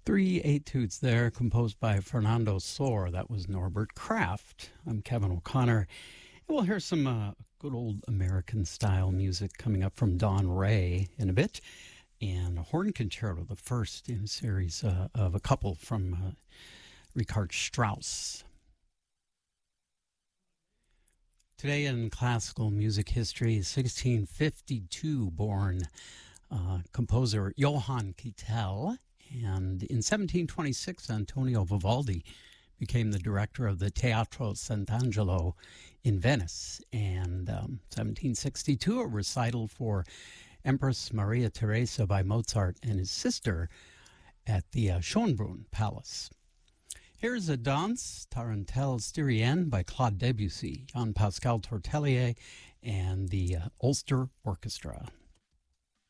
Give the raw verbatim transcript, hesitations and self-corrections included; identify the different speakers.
Speaker 1: Three etudes there, composed by Fernando Sor. That was Norbert Kraft. I'm Kevin O'Connor. And we'll hear some uh, good old American style music coming up from Don Ray in a bit. And a horn concerto, the first in a series uh, of a couple from uh, Richard Strauss. Today in classical music history, sixteen fifty-two born uh, composer Johann Keitel. And in seventeen twenty-six, Antonio Vivaldi became the director of the Teatro Sant'Angelo in Venice. And um, seventeen sixty-two, a recital for Empress Maria Theresa by Mozart and his sister at the uh, Schönbrunn Palace. Here's a Danse Tarentelle Styrienne by Claude Debussy, Jean-Pascal Tortelier, and the uh, Ulster Orchestra.